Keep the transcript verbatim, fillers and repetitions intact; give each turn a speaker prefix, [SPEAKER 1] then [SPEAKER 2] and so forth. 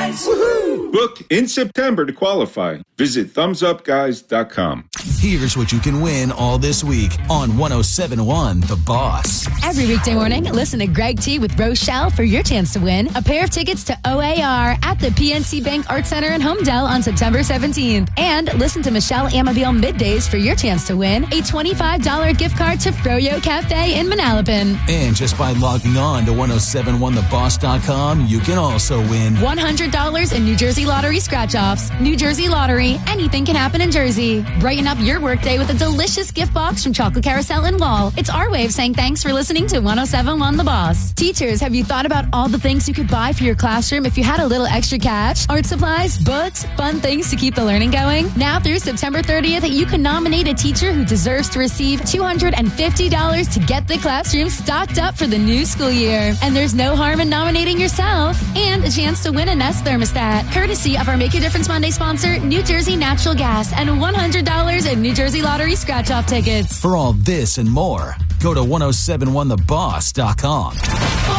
[SPEAKER 1] Guys. Woohoo!
[SPEAKER 2] Book in September to qualify. Visit thumbs up guys dot com.
[SPEAKER 3] Here's what you can win all this week on one oh seven point one The Boss.
[SPEAKER 4] Every weekday morning, listen to Greg T with Rochelle for your chance to win a pair of tickets to O A R at the P N C Bank Art Center in Homedale on September seventeenth. And listen to Michelle Amabile Middays for your chance to win a twenty-five dollars gift card to Froyo Cafe in Manalapan.
[SPEAKER 3] And just by logging on to one oh seven one the boss dot com, you can also win
[SPEAKER 4] one hundred dollars in New Jersey Lottery scratch-offs. New Jersey Lottery, anything can happen in Jersey. Brighten up your workday with a delicious gift box from Chocolate Carousel and Wall. It's our way of saying thanks for listening to one oh seven point one The Boss. Teachers, have you thought about all the things you could buy for your classroom if you had a little extra cash? Art supplies, books, fun things to keep the learning going? Now through September thirtieth, you can nominate a teacher who deserves to receive two hundred fifty dollars to get the classroom stocked up for the new school year. And there's no harm in nominating yourself. And a chance to win a Nest thermostat, courtesy of our Make a Difference Monday sponsor, New Jersey Natural Gas, and one hundred dollars in New Jersey Lottery scratch-off tickets.
[SPEAKER 3] For all this and more, go to one oh seven one the boss dot com.